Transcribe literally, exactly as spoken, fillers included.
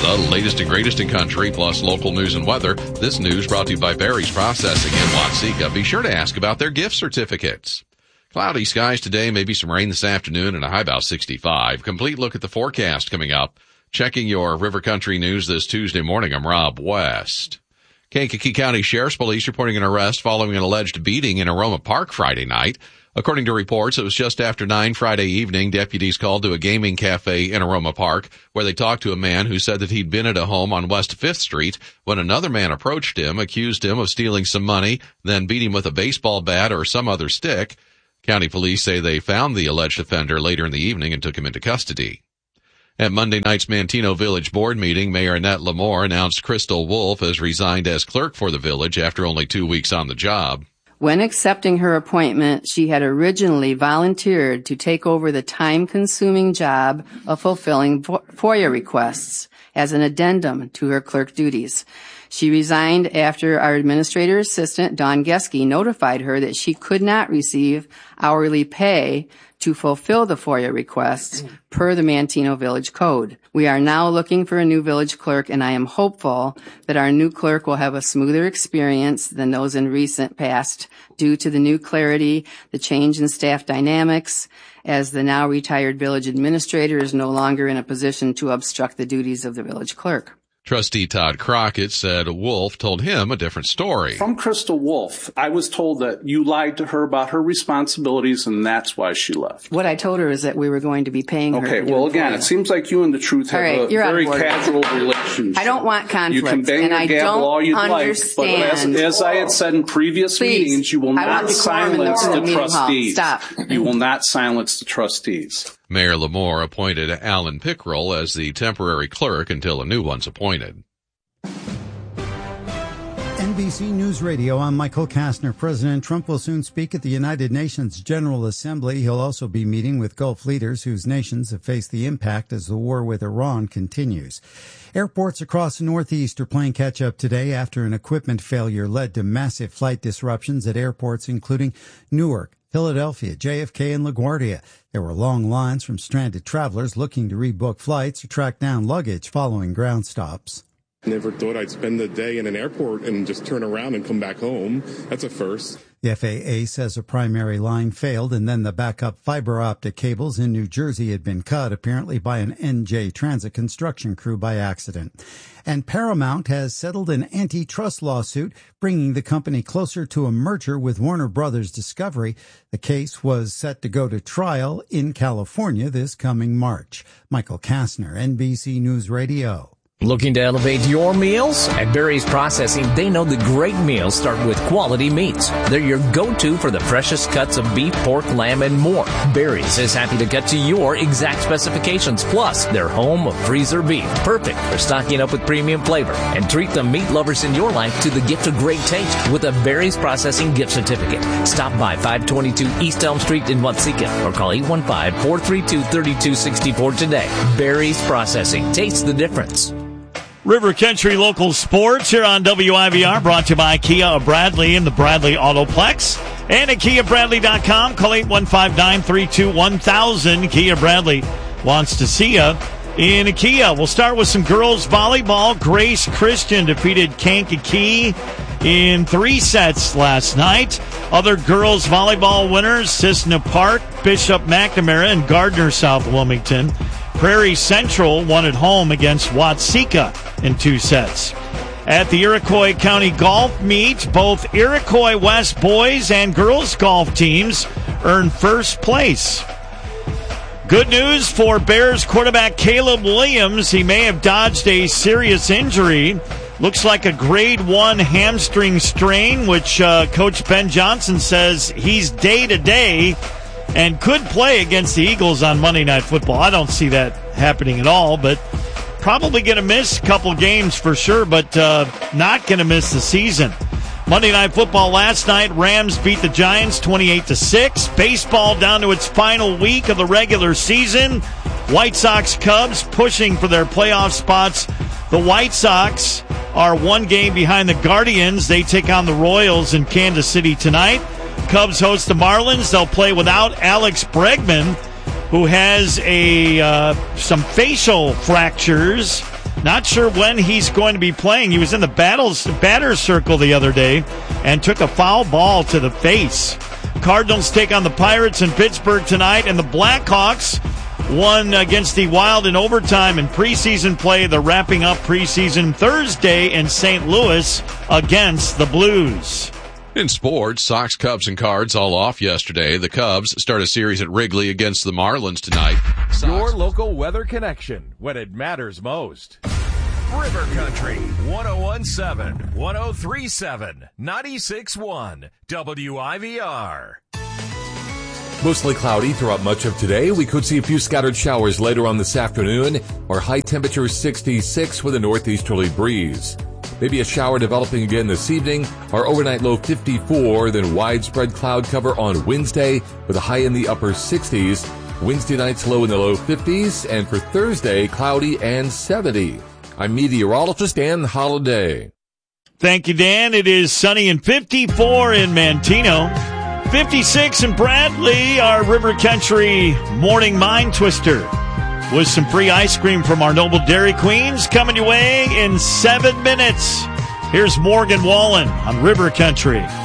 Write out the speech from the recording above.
The latest and greatest in country, plus local news and weather. This news brought to you by Barry's Processing in Watseka. Be sure to ask about their gift certificates. Cloudy skies today, maybe some rain this afternoon, and a high about sixty-five. Complete look at the forecast coming up. Checking your River Country news this Tuesday morning, I'm Rob West. Kankakee County Sheriff's Police reporting an arrest following an alleged beating in Aroma Park Friday night. According to reports, it was just after nine Friday evening, deputies called to a gaming cafe in Aroma Park, where they talked to a man who said that he'd been at a home on West fifth Street when another man approached him, accused him of stealing some money, then beat him with a baseball bat or some other stick. County police say they found the alleged offender later in the evening and took him into custody. At Monday night's Manteno Village Board meeting, Mayor Annette Lamore announced Crystal Wolf has resigned as clerk for the village after only two weeks on the job. When accepting her appointment, she had originally volunteered to take over the time-consuming job of fulfilling FOIA requests as an addendum to her clerk duties. She resigned after our administrator assistant, Dawn Geske, notified her that she could not receive hourly pay to fulfill the FOIA requests per the Manteno Village Code. We are now looking for a new village clerk, and I am hopeful that our new clerk will have a smoother experience than those in recent past due to the new clarity, the change in staff dynamics, as the now retired village administrator is no longer in a position to obstruct the duties of the village clerk. Trustee Todd Crockett said Wolf told him a different story. From Crystal Wolf, I was told that you lied to her about her responsibilities, and that's why she left. What I told her is that we were going to be paying her. Okay, well, again, it seems like you and the truth have right, a very on casual relationship. I don't want conflict. You can bang and your I gavel don't all you'd understand. like, but as, as I had said in previous Please, meetings, you will not silence the, the trustees. Stop. You will not silence the trustees. Mayor Lamore appointed Alan Pickrell as the temporary clerk until a new one's appointed. N B C News Radio, I'm Michael Kastner. President Trump will soon speak at the United Nations General Assembly. He'll also be meeting with Gulf leaders whose nations have faced the impact as the war with Iran continues. Airports across the Northeast are playing catch-up today after an equipment failure led to massive flight disruptions at airports including Newark, Philadelphia, J F K, and LaGuardia. There were long lines from stranded travelers looking to rebook flights or track down luggage following ground stops. Never thought I'd spend the day in an airport and just turn around and come back home. That's a first. The F A A says a primary line failed and then the backup fiber optic cables in New Jersey had been cut, apparently by an N J Transit construction crew by accident. And Paramount has settled an antitrust lawsuit, bringing the company closer to a merger with Warner Brothers Discovery. The case was set to go to trial in California this coming March. Michael Kastner, N B C News Radio. Looking to elevate your meals? At Barry's Processing, they know the great meals start with quality meats. They're your go-to for the freshest cuts of beef, pork, lamb, and more. Barry's is happy to cut to your exact specifications. Plus, they're home of freezer beef, perfect for stocking up with premium flavor. And treat the meat lovers in your life to the gift of great taste with a Barry's Processing gift certificate. Stop by five twenty-two East Elm Street in Watseka or call eight one five, four three two, three two six four today. Barry's Processing. Taste the difference. River Country Local Sports here on W I V R, brought to you by Kia of Bradley and the Bradley Autoplex. And at Kia Bradley dot com, call eight one five, nine three two, one thousand. Kia Bradley wants to see you in a Kia. We'll start with some girls volleyball. Grace Christian defeated Kankakee in three sets last night. Other girls volleyball winners, Cissna Park, Bishop McNamara, and Gardner South Wilmington. Prairie Central won at home against Watseka in two sets. At the Iroquois County Golf Meet, both Iroquois West boys and girls golf teams earned first place. Good news for Bears quarterback Caleb Williams. He may have dodged a serious injury. Looks like a grade one hamstring strain, which uh, Coach Ben Johnson says he's day-to-day and could play against the Eagles on Monday Night Football. I don't see that happening at all, but probably going to miss a couple games for sure, but uh, not going to miss the season. Monday Night Football last night, Rams beat the Giants twenty-eight to six. Baseball down to its final week of the regular season. White Sox Cubs pushing for their playoff spots. The White Sox are one game behind the Guardians. They take on the Royals in Kansas City tonight. Cubs host the Marlins. They'll play without Alex Bregman, who has a uh, some facial fractures Not sure when he's going to be playing. He was in the battles, batter's circle the other day and took a foul ball to the face. Cardinals take on the Pirates in Pittsburgh tonight, and the Blackhawks won against the Wild in overtime in preseason play. They're wrapping up preseason Thursday in Saint Louis against the Blues. In sports, Sox, Cubs, and Cards all off yesterday. The Cubs start a series at Wrigley against the Marlins tonight. Sox. Your local weather connection when it matters most. River Country, one oh one point seven, one oh three point seven, ninety-six point one, W I V R. Mostly cloudy throughout much of today. We could see a few scattered showers later on this afternoon. Our high temperature sixty-six with a northeasterly breeze. Maybe a shower developing again this evening. Our overnight low fifty-four, then widespread cloud cover on Wednesday with a high in the upper sixties. Wednesday night's low in the low fifties, and for Thursday, cloudy and seventy. I'm meteorologist Dan Holliday. Thank you, Dan. It is sunny and fifty-four in Manteno. fifty-six in Bradley, our River Country morning mind twister with some free ice cream from our Noble Dairy Queens coming your way in seven minutes. Here's Morgan Wallen on River Country.